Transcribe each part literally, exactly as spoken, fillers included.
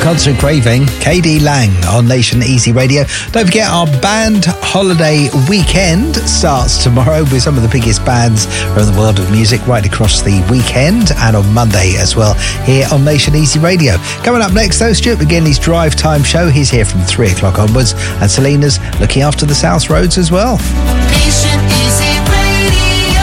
Constant Craving, K D Lang on Nation Easy Radio. Don't forget our band holiday weekend starts tomorrow with some of the biggest bands from the world of music right across the weekend and on Monday as well here on Nation Easy Radio. Coming up next though, Stuart McGinley's Drive Time Show. He's here from three o'clock onwards, and Selena's looking after the South Roads as well. Nation Easy Radio.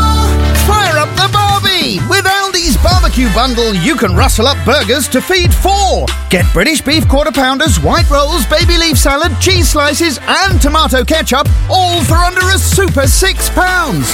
Fire up the Barbie! With Aldi's barbecue bundle, you can rustle up burgers to feed four. Get British beef quarter pounders, white rolls, baby leaf salad, cheese slices and tomato ketchup, all for under a super six pounds.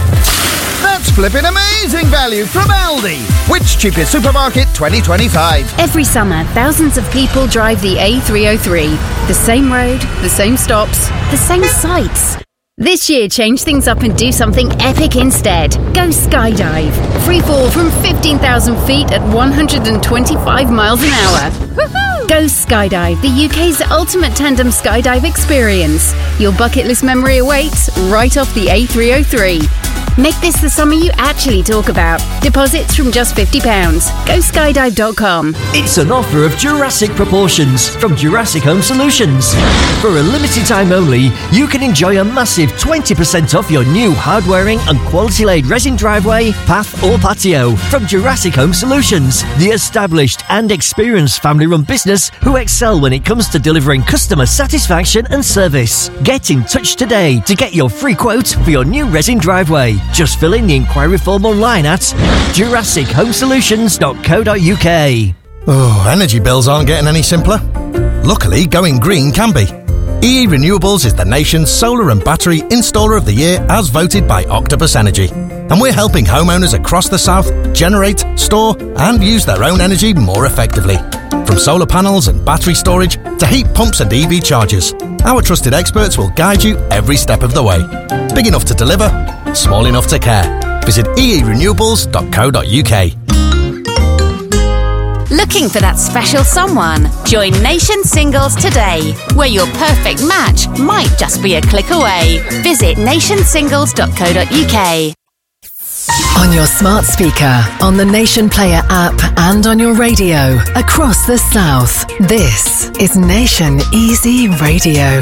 That's flipping amazing value from Aldi. Which cheapest supermarket twenty twenty-five? Every summer, thousands of people drive the A three oh three. The same road, the same stops, the same sights. This year, change things up and do something epic instead. Go skydive. Free fall from fifteen thousand feet at one hundred twenty-five miles an hour. Woohoo! Go skydive, the U K's ultimate tandem skydive experience. Your bucket list memory awaits right off the A three oh three. Make this the summer you actually talk about. Deposits from just fifty pounds. Go skydive dot com. It's an offer of Jurassic proportions from Jurassic Home Solutions. For a limited time only, you can enjoy a massive twenty percent off your new hard-wearing and quality-laid resin driveway, path or patio from Jurassic Home Solutions, the established and experienced family-run business who excel when it comes to delivering customer satisfaction and service. Get in touch today to get your free quote for your new resin driveway. Just fill in the inquiry form online at jurassic home solutions dot co dot uk. Oh, energy bills aren't getting any simpler. Luckily, going green can be. E E Renewables is the nation's solar and battery installer of the year as voted by Octopus Energy. And we're helping homeowners across the south generate, store and use their own energy more effectively. From solar panels and battery storage to heat pumps and E V chargers, our trusted experts will guide you every step of the way. Big enough to deliver, small enough to care. Visit e e renewables dot co dot uk. Looking for that special someone? Join Nation Singles today, where your perfect match might just be a click away. Visit nation singles dot co dot uk. On your smart speaker, on the Nation Player app and on your radio across the south, this is Nation Easy Radio.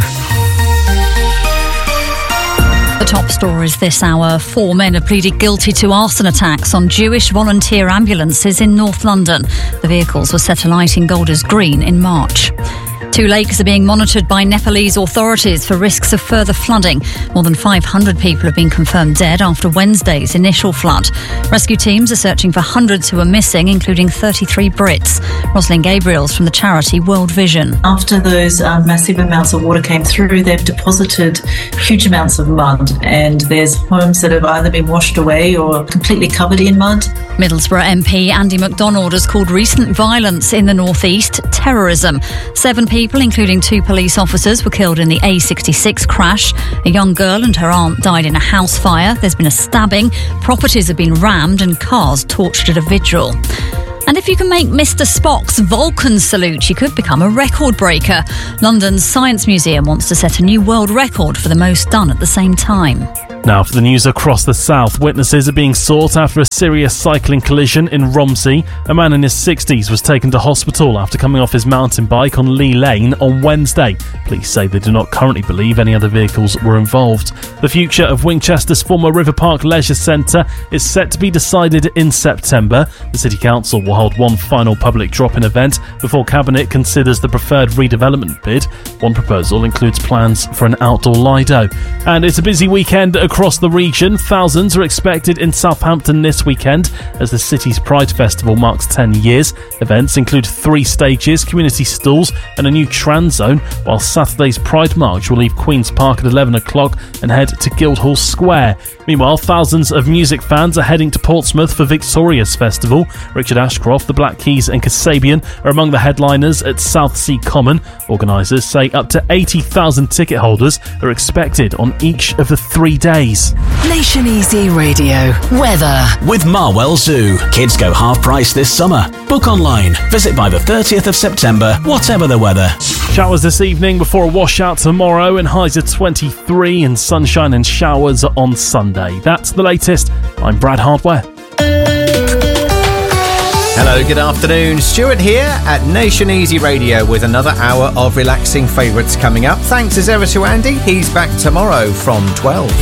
The top stories this hour. Four men have pleaded guilty to arson attacks on Jewish volunteer ambulances in North London. The vehicles were set alight in Golders Green in March. Two lakes are being monitored by Nepalese authorities for risks of further flooding. More than five hundred people have been confirmed dead after Wednesday's initial flood. Rescue teams are searching for hundreds who are missing, including thirty-three Brits. Rosalind Gabriels from the charity World Vision. After those um, massive amounts of water came through, they've deposited huge amounts of mud, and there's homes that have either been washed away or completely covered in mud. Middlesbrough M P Andy MacDonald has called recent violence in the North East terrorism. Seven people, including two police officers, were killed in the A sixty-six crash. A young girl and her aunt died in a house fire. There's been a stabbing, properties have been rammed and cars torched at a vigil. And if you can make Mister Spock's Vulcan salute, you could become a record breaker. London's Science Museum wants to set a new world record for the most done at the same time. Now for the news across the south. Witnesses are being sought after a serious cycling collision in Romsey. A man in his sixties was taken to hospital after coming off his mountain bike on Lee Lane on Wednesday. Police say they do not currently believe any other vehicles were involved. The future of Winchester's former River Park Leisure Centre is set to be decided in September. The City Council will hold one final public drop-in event before Cabinet considers the preferred redevelopment bid. One proposal includes plans for an outdoor Lido. And it's a busy weekend across the region. Thousands are expected in Southampton this weekend as the city's Pride Festival marks ten years. Events include three stages, community stalls and a new trans zone, while Saturday's Pride March will leave Queen's Park at eleven o'clock and head to Guildhall Square. Meanwhile, thousands of music fans are heading to Portsmouth for Victoria's Festival. Richard Ashcroft, the Black Keys and Kasabian are among the headliners at Southsea Common. Organisers say up to eighty thousand ticket holders are expected on each of the three days. Nation Easy Radio. Weather. With Marwell Zoo. Kids go half price this summer. Book online. Visit by the thirtieth of September, whatever the weather. Showers this evening before a washout tomorrow, and highs of twenty-three, and sunshine and showers on Sunday. That's the latest. I'm Brad Hardware. Hello, good afternoon. Stuart here at Nation Easy Radio with another hour of relaxing favourites coming up. Thanks as ever to Andy. He's back tomorrow from twelve.